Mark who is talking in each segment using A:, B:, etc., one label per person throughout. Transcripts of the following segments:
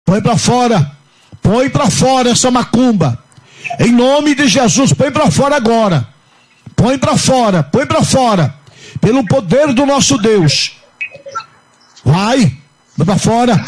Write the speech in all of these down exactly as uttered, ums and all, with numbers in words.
A: Põe para fora. Põe para fora essa macumba. Em nome de Jesus, põe para fora agora. Põe para fora, põe para fora. Pelo poder do nosso Deus. Vai, põe para fora.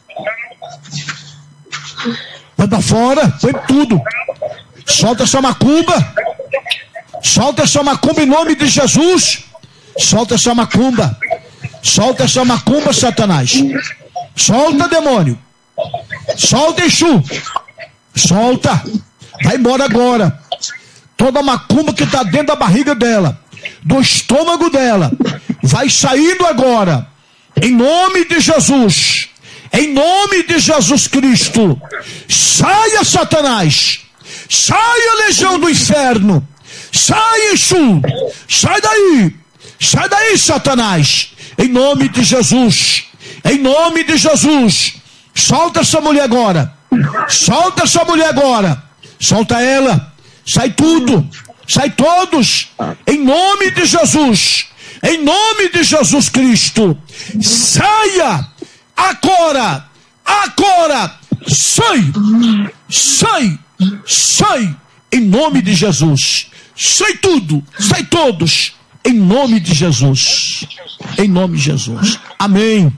A: Põe para fora, põe tudo. Solta essa macumba. Solta essa macumba em nome de Jesus. Solta essa macumba. Solta essa macumba, Satanás. Solta, demônio. Solta, Exu. Solta. Vai embora agora. Toda macumba que está dentro da barriga dela, do estômago dela, vai saindo agora. Em nome de Jesus. Em nome de Jesus Cristo. Saia, Satanás. Saia, legião do inferno. Sai, Exu. Sai daí. Sai daí, Satanás. Em nome de Jesus. Em nome de Jesus. Solta essa mulher agora. Solta essa mulher agora. Solta ela. Sai tudo. Sai todos. Em nome de Jesus. Em nome de Jesus Cristo. Saia. Agora. Agora. Sai. Sai. Sai. Em nome de Jesus. Sai tudo. Sai todos. Em nome de Jesus. Em nome de Jesus. Amém.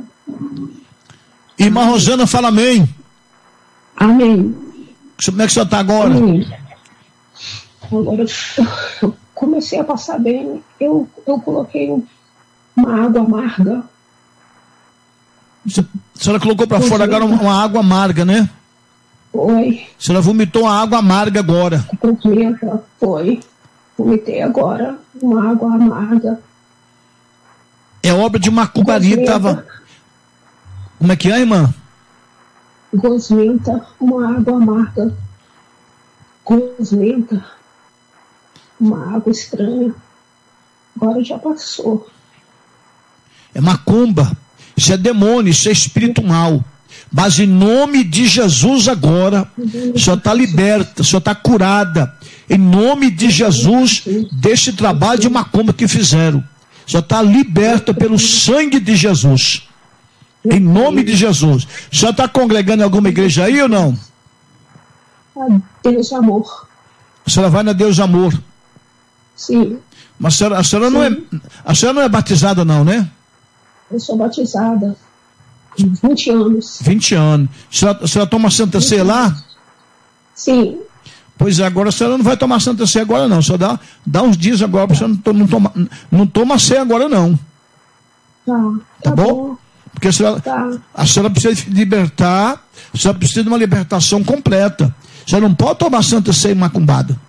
A: Irmã Rosana, fala amém.
B: Amém.
A: Como é que você está agora?
B: Amém. Agora eu comecei a passar bem. Eu, eu coloquei uma água amarga.
A: A senhora colocou para fora agora uma, uma água amarga, né?
B: Foi.
A: A senhora vomitou uma água amarga agora.
B: Gosmenta, foi. Vomitei agora uma água amarga.
A: É obra de macumbaria, tava. Como é que é, irmã?
B: Gosmenta, uma água amarga. Gosmenta, uma água estranha. Agora já passou.
A: É macumba. Isso é demônio, isso é espírito mal. Mas em nome de Jesus agora, a senhora está liberta, a senhora está curada. Em nome de Jesus, desse trabalho de macumba que fizeram. A senhora está liberta pelo sangue de Jesus. Em nome de Jesus. A senhora está congregando em alguma igreja aí ou não?
B: Deus Amor.
A: A senhora vai na Deus Amor.
B: Sim.
A: Mas a senhora, a senhora, não, é, a senhora não é batizada não, né?
B: Eu sou batizada. vinte anos.
A: vinte anos. A senhora, a senhora toma Santa Ceia lá?
B: Sim.
A: Pois é, agora a senhora não vai tomar Santa Ceia agora não. Só dá, dá uns dias agora para a senhora não, não, toma, não toma ceia agora não.
B: Tá.
A: Tá, tá bom? bom? Porque a senhora, tá. a senhora precisa se libertar, a senhora precisa de uma libertação completa. A senhora não pode tomar Santa Ceia macumbada.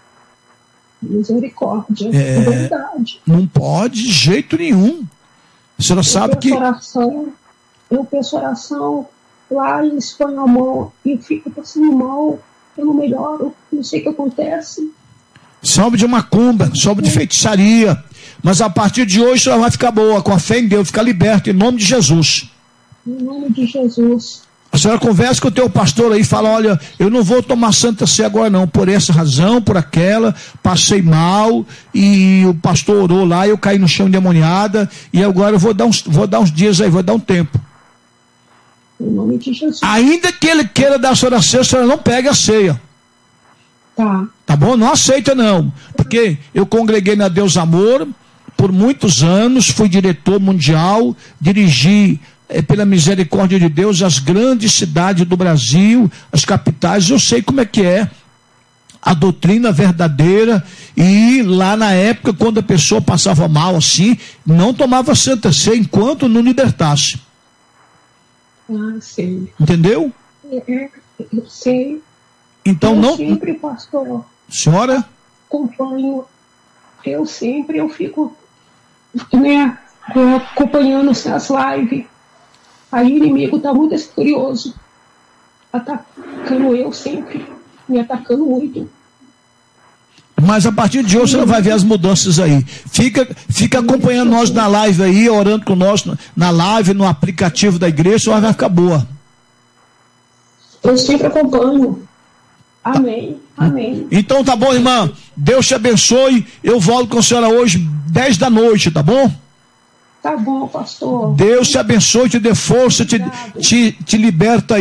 B: Misericórdia.
A: É,
B: é verdade.
A: Não pode de jeito nenhum. A senhora
B: eu
A: sabe que...
B: Oração, eu peço oração lá e exponho a mão e fico passando mal, eu não melhoro, não sei o que acontece.
A: Salve de macumba, salve de feitiçaria. Mas a partir de hoje ela vai ficar boa, com a fé em Deus, ficar liberta em nome de Jesus.
B: Em nome de Jesus.
A: A senhora conversa com o teu pastor aí e fala, olha, eu não vou tomar Santa Ceia agora não, por essa razão, por aquela, passei mal, e o pastor orou lá, eu caí no chão endemoniada, e agora eu vou dar uns, vou dar uns dias aí, vou dar um tempo.
B: Em nome de Jesus.
A: Ainda que ele queira dar a senhora a ceia, a senhora não pega a ceia.
B: Tá.
A: Tá bom? Não aceita não, porque eu congreguei na Deus Amor por muitos anos, fui diretor mundial, dirigi é, pela misericórdia de Deus as grandes cidades do Brasil, as capitais, eu sei como é que é a doutrina verdadeira, e lá na época quando a pessoa passava mal assim, não tomava Santa Ceia enquanto não libertasse.
B: Ah, sei.
A: Entendeu?
B: É, eu sei.
A: Então
B: eu
A: não...
B: sempre, pastor,
A: senhora?
B: acompanho, eu sempre, eu fico, né, acompanhando as lives, aí o inimigo está muito furioso, atacando eu sempre, me atacando muito. Mas a partir de hoje você vai ver as mudanças aí. Fica, fica acompanhando nós na live aí, orando com nós na live, no aplicativo da igreja, vai ficar boa. Eu sempre acompanho. Amém, amém. Então tá bom, irmã. Deus te abençoe. Eu volto com a senhora hoje, dez da noite, tá bom? Tá bom, pastor. Deus te abençoe, te dê força, te, te, te liberta aí.